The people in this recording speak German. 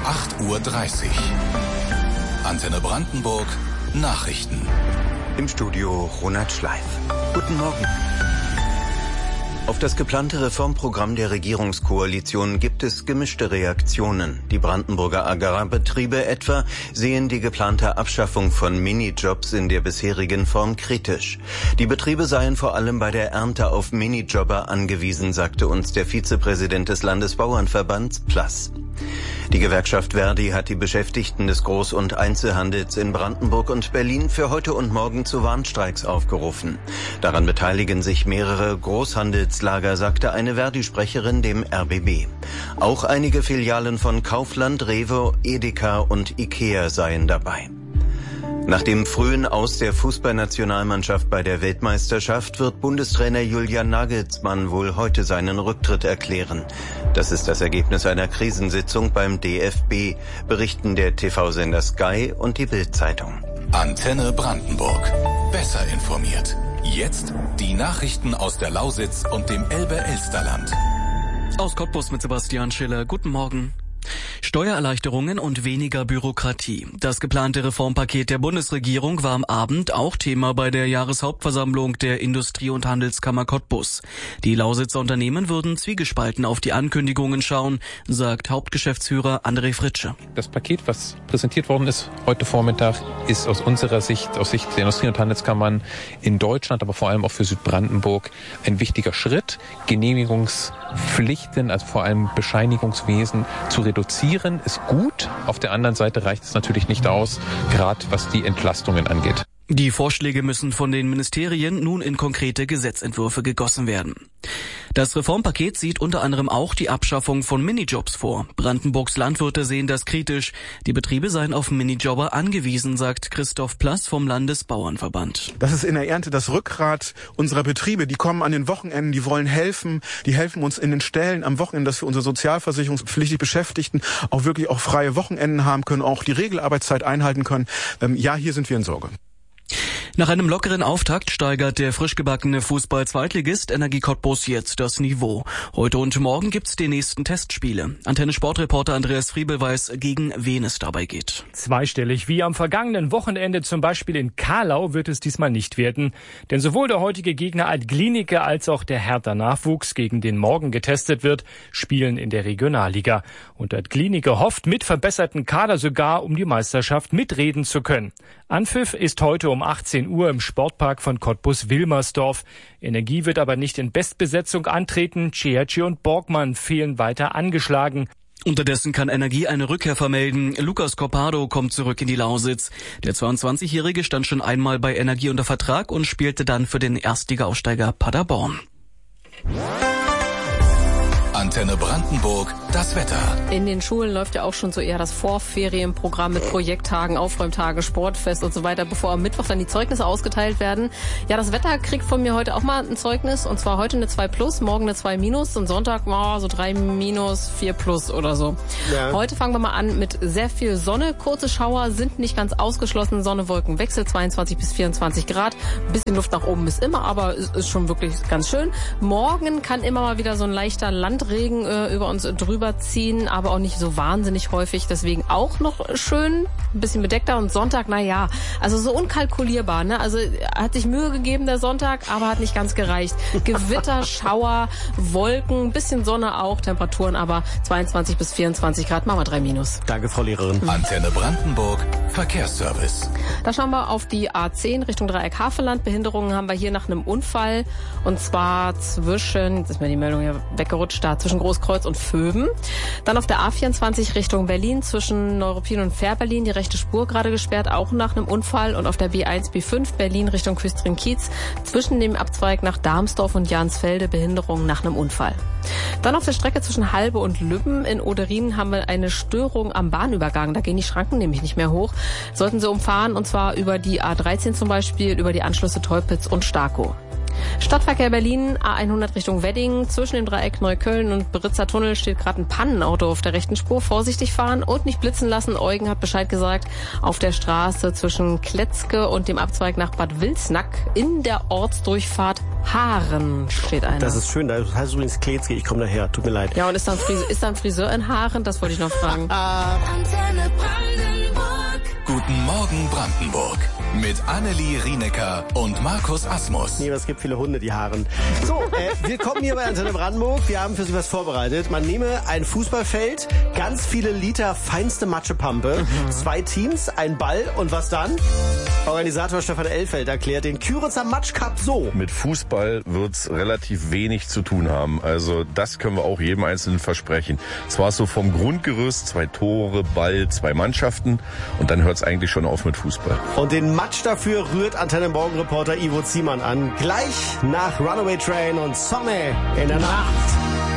8:30 Uhr. Antenne Brandenburg Nachrichten. Im Studio Ronald Schleif. Guten Morgen. Auf das geplante Reformprogramm der Regierungskoalition gibt es gemischte Reaktionen. Die Brandenburger Agrarbetriebe etwa sehen die geplante Abschaffung von Minijobs in der bisherigen Form kritisch. Die Betriebe seien vor allem bei der Ernte auf Minijobber angewiesen, sagte uns der Vizepräsident des Landesbauernverbands PLAS. Die Gewerkschaft Verdi hat die Beschäftigten des Groß- und Einzelhandels in Brandenburg und Berlin für heute und morgen zu Warnstreiks aufgerufen. Daran beteiligen sich mehrere Großhandelslager, sagte eine Verdi-Sprecherin dem RBB. Auch einige Filialen von Kaufland, Rewe, Edeka und Ikea seien dabei. Nach dem frühen Aus der Fußballnationalmannschaft bei der Weltmeisterschaft wird Bundestrainer Julian Nagelsmann wohl heute seinen Rücktritt erklären. Das ist das Ergebnis einer Krisensitzung beim DFB, berichten der TV-Sender Sky und die Bild-Zeitung. Antenne Brandenburg. Besser informiert. Jetzt die Nachrichten aus der Lausitz und dem Elbe-Elsterland. Aus Cottbus mit Sebastian Schiller. Guten Morgen. Steuererleichterungen und weniger Bürokratie. Das geplante Reformpaket der Bundesregierung war am Abend auch Thema bei der Jahreshauptversammlung der Industrie- und Handelskammer Cottbus. Die Lausitzer Unternehmen würden zwiegespalten auf die Ankündigungen schauen, sagt Hauptgeschäftsführer André Fritsche. Das Paket, was präsentiert worden ist heute Vormittag, ist aus unserer Sicht, aus Sicht der Industrie- und Handelskammern in Deutschland, aber vor allem auch für Südbrandenburg ein wichtiger Schritt, Genehmigungspflichten, also vor allem Bescheinigungswesen zu reduzieren, ist gut. Auf der anderen Seite reicht es natürlich nicht aus, gerade was die Entlastungen angeht. Die Vorschläge müssen von den Ministerien nun in konkrete Gesetzentwürfe gegossen werden. Das Reformpaket sieht unter anderem auch die Abschaffung von Minijobs vor. Brandenburgs Landwirte sehen das kritisch. Die Betriebe seien auf Minijobber angewiesen, sagt Christoph Plass vom Landesbauernverband. Das ist in der Ernte das Rückgrat unserer Betriebe. Die kommen an den Wochenenden, die wollen helfen. Die helfen uns in den Stellen am Wochenende, dass wir unsere sozialversicherungspflichtig Beschäftigten auch wirklich auch freie Wochenenden haben können, auch die Regelarbeitszeit einhalten können. Ja, hier sind wir in Sorge. Nach einem lockeren Auftakt steigert der frisch gebackene Fußball-Zweitligist Energie Cottbus jetzt das Niveau. Heute und morgen gibt's die nächsten Testspiele. Antenne-Sportreporter Andreas Friebel weiß, gegen wen es dabei geht. Zweistellig wie am vergangenen Wochenende zum Beispiel in Kahlau wird es diesmal nicht werden. Denn sowohl der heutige Gegner Alt-Glienicke als auch der Hertha Nachwuchs, gegen den morgen getestet wird, spielen in der Regionalliga. Und Alt-Glienicke hofft mit verbesserten Kader sogar, um die Meisterschaft mitreden zu können. Anpfiff ist heute um 18 Uhr im Sportpark von Cottbus-Wilmersdorf. Energie wird aber nicht in Bestbesetzung antreten. Ciacci und Borgmann fehlen weiter angeschlagen. Unterdessen kann Energie eine Rückkehr vermelden. Lucas Copado kommt zurück in die Lausitz. Der 22-Jährige stand schon einmal bei Energie unter Vertrag und spielte dann für den Erstliga-Aufsteiger Paderborn. Antenne Brandenburg, das Wetter. In den Schulen läuft ja auch schon so eher das Vorferienprogramm mit Projekttagen, Aufräumtagen, Sportfest und so weiter, bevor am Mittwoch dann die Zeugnisse ausgeteilt werden. Ja, das Wetter kriegt von mir heute auch mal ein Zeugnis, und zwar heute eine 2+, morgen eine 2- und Sonntag so 3-, 4+ oder so. Ja. Heute fangen wir mal an mit sehr viel Sonne. Kurze Schauer sind nicht ganz ausgeschlossen. Sonne-Wolken-Wechsel, 22 bis 24 Grad. Ein bisschen Luft nach oben ist immer, aber es ist schon wirklich ganz schön. Morgen kann immer mal wieder so ein leichter Landregen über uns drüber ziehen, aber auch nicht so wahnsinnig häufig. Deswegen auch noch schön, ein bisschen bedeckter. Und Sonntag, also so unkalkulierbar. Ne? Also hat sich Mühe gegeben, der Sonntag, aber hat nicht ganz gereicht. Gewitter, Schauer, Wolken, ein bisschen Sonne auch, Temperaturen aber 22 bis 24 Grad, machen wir 3-. Danke, Frau Lehrerin. Antenne Brandenburg, Verkehrsservice. Da schauen wir auf die A10 Richtung Dreieck-Havelland. Behinderungen haben wir hier nach einem Unfall. Und zwar zwischen, jetzt ist mir die Meldung hier weggerutscht, da zwischen Großkreuz und Vöben. Dann auf der A24 Richtung Berlin zwischen Neuruppin und Fährberlin die rechte Spur gerade gesperrt, auch nach einem Unfall. Und auf der B1, B5 Berlin Richtung Küstrin-Kiez zwischen dem Abzweig nach Darmsdorf und Jansfelde Behinderung nach einem Unfall. Dann auf der Strecke zwischen Halbe und Lübben in Oderien haben wir eine Störung am Bahnübergang. Da gehen die Schranken nämlich nicht mehr hoch. Sollten Sie umfahren, und zwar über die A13 zum Beispiel, über die Anschlüsse Teupitz und Starkow. Stadtverkehr Berlin, A100 Richtung Wedding. Zwischen dem Dreieck Neukölln und Beritzer Tunnel steht gerade ein Pannenauto auf der rechten Spur. Vorsichtig fahren und nicht blitzen lassen. Eugen hat Bescheid gesagt. Auf der Straße zwischen Kletzke und dem Abzweig nach Bad Wilsnack in der Ortsdurchfahrt Haaren steht einer. Das ist schön, das heißt übrigens Kletzke, ich komme daher, tut mir leid. Ja, und ist da ein Friseur in Haaren? Das wollte ich noch fragen. Antenne Brandenburg. Guten Morgen Brandenburg. Mit Annelie Rienecker und Markus Asmus. Nee, aber es gibt viele Hunde, die Haaren. So, willkommen hier bei Antenne Brandenburg. Wir haben für Sie was vorbereitet. Man nehme ein Fußballfeld, ganz viele Liter feinste Matschepampe, 2 Teams, ein Ball und was dann? Organisator Stefan Elfeld erklärt den Küritzer Matsch Cup so. Mit Fußball wird's relativ wenig zu tun haben. Also das können wir auch jedem Einzelnen versprechen. Zwar so vom Grundgerüst, 2 Tore, Ball, 2 Mannschaften und dann hört's eigentlich schon auf mit Fußball. Und den Matsch dafür rührt Antenne Morgen-Reporter Ivo Ziemann an. Gleich nach Runaway Train und Sonne in der Nacht.